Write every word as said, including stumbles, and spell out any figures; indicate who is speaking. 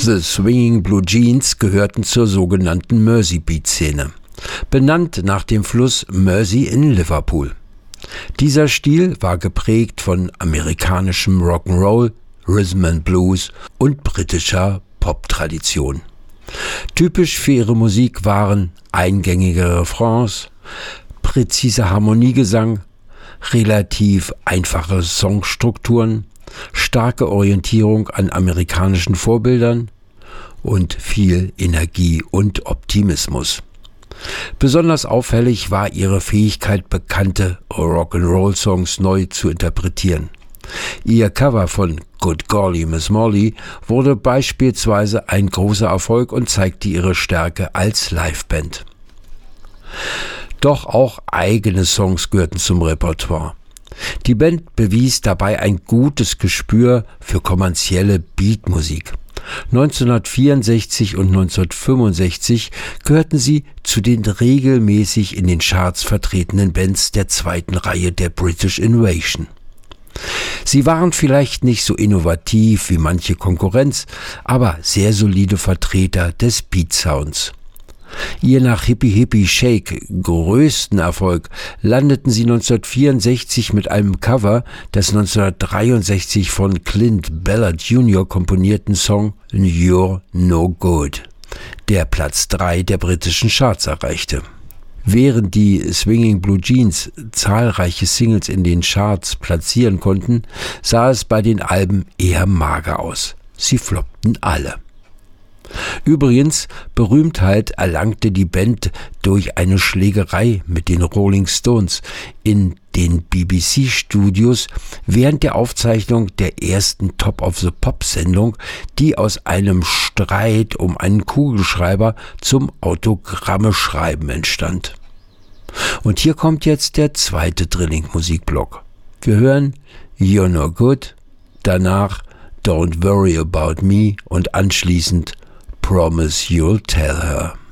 Speaker 1: The Swinging Blue Jeans gehörten zur sogenannten Mersey-Beat-Szene, benannt nach dem Fluss Mersey in Liverpool. Dieser Stil war geprägt von amerikanischem Rock'n'Roll, Rhythm and Blues und britischer Pop-Tradition. Typisch für ihre Musik waren eingängige Refrains, präziser Harmoniegesang, relativ einfache Songstrukturen, starke Orientierung an amerikanischen Vorbildern und viel Energie und Optimismus. Besonders auffällig war ihre Fähigkeit, bekannte Rock'n'Roll-Songs neu zu interpretieren. Ihr Cover von Good Golly Miss Molly wurde beispielsweise ein großer Erfolg und zeigte ihre Stärke als Liveband. Doch auch eigene Songs gehörten zum Repertoire. Die Band bewies dabei ein gutes Gespür für kommerzielle Beatmusik. neunzehnhundertvierundsechzig und neunzehnhundertfünfundsechzig gehörten sie zu den regelmäßig in den Charts vertretenen Bands der zweiten Reihe der British Invasion. Sie waren vielleicht nicht so innovativ wie manche Konkurrenz, aber sehr solide Vertreter des Beat Sounds. Ihr nach Hippie Hippie Shake größten Erfolg landeten sie neunzehnhundertvierundsechzig mit einem Cover des neunzehnhundertdreiundsechzig von Clint Ballard Junior komponierten Song You're No Good, der Platz drei der britischen Charts erreichte. Während die Swinging Blue Jeans zahlreiche Singles in den Charts platzieren konnten, sah es bei den Alben eher mager aus. Sie floppten alle. Übrigens, Berühmtheit erlangte die Band durch eine Schlägerei mit den Rolling Stones in den B B C-Studios während der Aufzeichnung der ersten Top of the Pop-Sendung, die aus einem Streit um einen Kugelschreiber zum Autogramme-Schreiben entstand. Und hier kommt jetzt der zweite Drilling-Musikblock. Wir hören You're No Good, danach Don't Worry About Me und anschließend Promise You'll Tell Her.